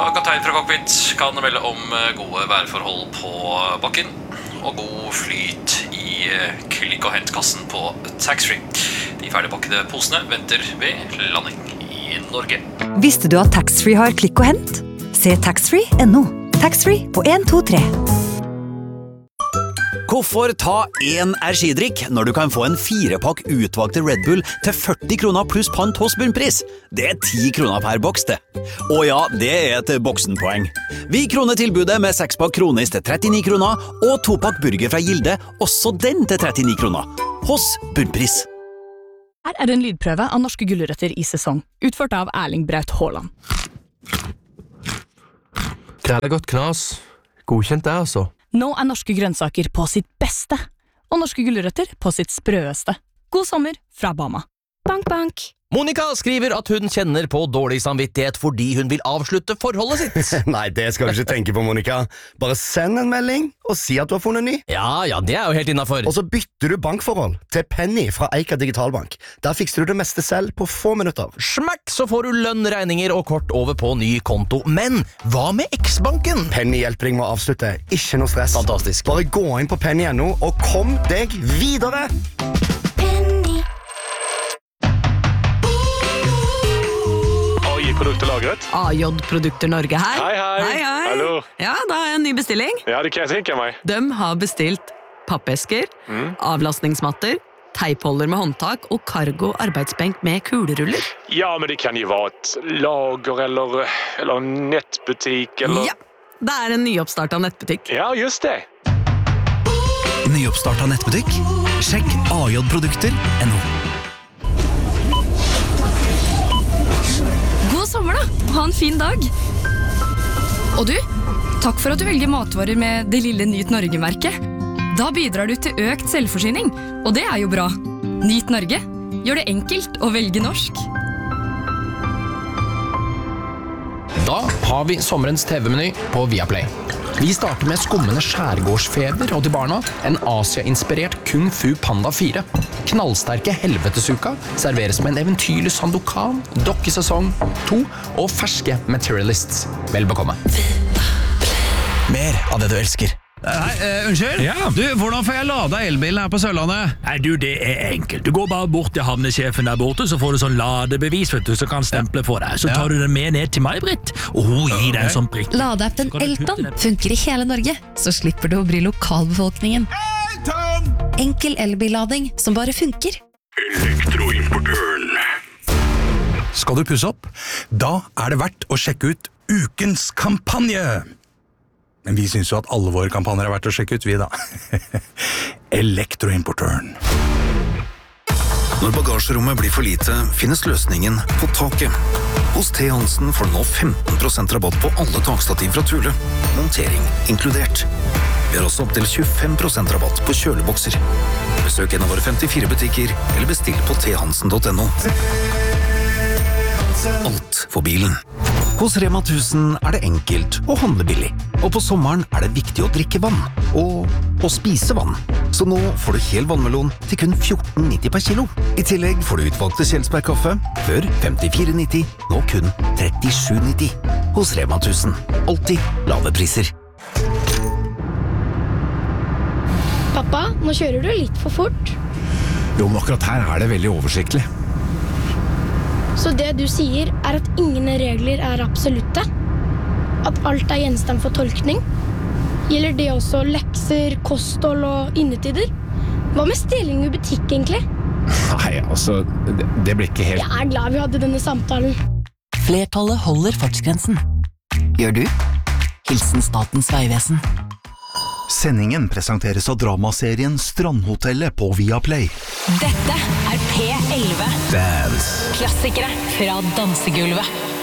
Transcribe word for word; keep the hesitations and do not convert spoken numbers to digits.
kaptein fra cockpit kan melde om gode værforhold på bakken og god flyt i klikk- og hentkassen på taxfree. De ferdigpakkede posene venter ved landing i Norge. Visste du at taxfree har klikk og hent? Se taxfree punktum no. Taxfree på en to tre. Hvorfor ta én energidrikk når du kan få en firepakk utvalgte Red Bull til førti kroner pluss pant hos bunnpris? Det er ti kroner per boks, det. Og ja, det er et boksenpoeng. Vi kroner tilbudet med sekspakk kronis til trettini kroner, og topakk burger fra Gilde, også den til trettini kroner. Hos bunnpris. Her er en lydprøve av norske gulrøtter i sesong, utført av Erling Braut Haaland. Krællet godt knas. Godkjent det, altså. Nå er norske grønnsaker på sitt beste, og norske gulrøtter på sitt sprøeste. God sommer fra Bama. Bank, bank. Monica skriver at hun kjenner på dårlig samvittighet fordi hun vil avslutte forholdet sitt. Nei, det skal du ikke tenke på, Monica. Bare send en melding og si at du har funnet ny. Ja, ja, det er jo helt innenfor. Og så bytter du bankforhold til Penny fra Eika Digitalbank. Der fikser du det meste selv på få minutter. Smakk, så får du lønn, regninger og kort over på ny konto. Men hva med X-banken? Penny hjelper deg med å avslutte. Ikke noe stress. Fantastisk. Bare gå inn på penny punktum no og kom deg videre. Produkter lagret. A J Produkter Norge her. Hei, hei. Hei, hei. Hallo. Ja, da har jeg en ny bestilling. Ja, det kan jeg tenke meg. De har bestilt pappesker, mm. avlastningsmatter, teipholder med håndtak og cargo arbeidsbenk med kuleruller. Ja, men det kan jo være et lager eller, eller nettbutikk eller... Ja, det er en nyoppstartet nettbutikk. Ja, just det. Nyoppstartet nettbutikk? Sjekk A J Produkter punktum no. God sommer da, ha en fin dag. Og du, takk for at du velger matvarer med det lille Nyt Norge-merket. Da bidrar du til økt selvforsyning, og det er jo bra. Nyt Norge, gjør det enkelt å velge norsk. Da har vi sommerens T V-meny på Viaplay. Vi starter med skummende skjærgårdsfeber og til barna en Asia-inspirert Kung Fu Panda fire. Knallsterke helvetesuka serveres med en eventyrlig Sandokan, dokkesesong to og ferske Materialists. Vel bekomme. Mer av det du elsker. Hei, uh, unnskyld? Ja. Du, hvordan får jeg lada elbilen her på Sørlandet? Nei, du, det er enkelt. Du går bare bort til havnesjefen der borte, så får du sånn ladebevis, vet du, så kan stemple for deg. Så tar du den med ned til meg, Britt, og hun gir deg en sånn prikk. Ladeappen Elton funker i hele Norge, så slipper du å bry lokalbefolkningen. Elton! Enkel elbillading som bare funker. Elektroimportøren. Skal du pusse opp? Da er det verdt å sjekke ut ukens kampanje. Men vi synes jo at alle våre kampanjer er verdt å sjekke ut, vi da. Elektroimportøren. Når bagasjerommet blir for lite, finnes løsningen på taket. Hos T. Hansen får du nå femten prosent rabatt på alle takstativ fra Thule. Montering inkludert. Vi har også opp til tjuefem prosent rabatt på kjølebokser. Besøk en av våre femtifire butikker, eller bestill på t hansen punktum no. Alt for bilen. Hos Rema tusen er det enkelt å handle billig. Og på sommeren er det viktig å drikke vann. Og å spise vann. Så nå får du hel vannmelon til kun fjorten nitti per kilo. I tillegg får du utvalgte Kjelsberg-kaffe, før femtifire nitti, nå kun trettisju nitti. Hos Rema tusen. Alltid lave priser. Pappa, nå kjører du litt for fort. Jo, men akkurat her er det veldig oversiktlig. Så det du sier er at ingen regler er absolutte? At alt er gjenstand for tolkning? Gjelder det også lekser, kosthold og innetider? Hva med stjeling i butikk egentlig? Nei, altså, det, det blir ikke helt... Jeg er glad vi hadde denne samtalen. Flertallet holder fartsgrensen. Gjør du? Hilsen Statens Vegvesen. Sendingen presenteres av dramaserien Strandhotellet på Viaplay. Dette er P elleve. Dance. Klassikere fra dansegulvet.